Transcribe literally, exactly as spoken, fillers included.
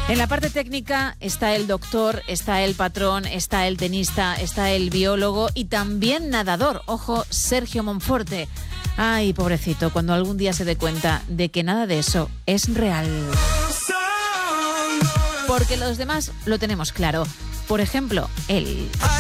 En la parte técnica está el doctor, está el patrón, está el tenista, está el biólogo y también nadador. Ojo, Sergio Monforte. Ay, pobrecito, cuando algún día se dé cuenta de que nada de eso es real. Porque los demás lo tenemos claro. Por ejemplo, él.